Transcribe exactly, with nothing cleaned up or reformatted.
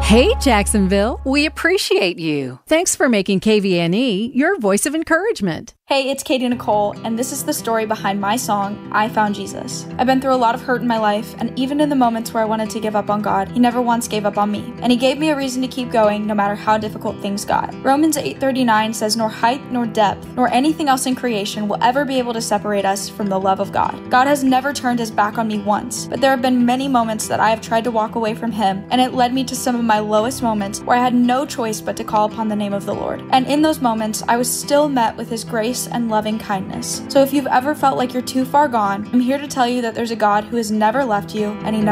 Hey, Jacksonville. We appreciate you. Thanks for making K V N E your voice of encouragement. Hey, it's Katie Nicole, and this is the story behind my song, I Found Jesus. I've been through a lot of hurt in my life, and even in the moments where I wanted to give up on God, He never once gave up on me, and He gave me a reason to keep going no matter how difficult things got. Romans eight thirty-nine says, "Nor height, nor depth, nor anything else in creation will ever be able to separate us from the love of God." God has never turned His back on me once, but there have been many moments that I have tried to walk away from Him, and it led me to some of my lowest moments where I had no choice but to call upon the name of the Lord. And in those moments, I was still met with His grace and loving kindness. So if you've ever felt like you're too far gone, I'm here to tell you that there's a God who has never left you, and He never